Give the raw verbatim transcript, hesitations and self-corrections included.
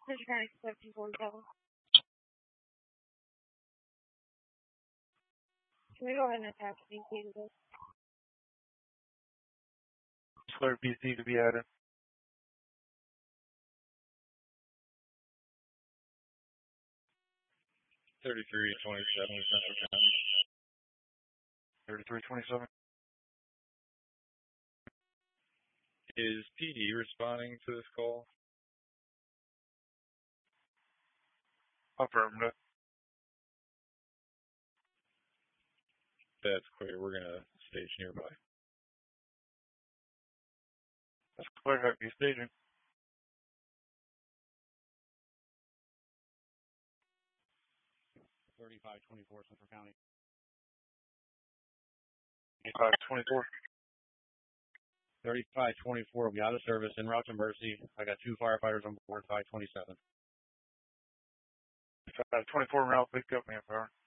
Central County seventeen forty-seven. Can we go ahead and attach the key to this? Clear B C to be added. thirty-three twenty-seven Central County. thirty-three twenty-seven. Is P D responding to this call? Affirmative. That's clear. We're going to stage nearby. That's clear. Heavy staging. thirty-five twenty-four Central County. five twenty-four. thirty-five twenty-four, we out of service, en route to Mercy. I got two firefighters on board, five twenty-seven. five twenty-four route picked up, man, power.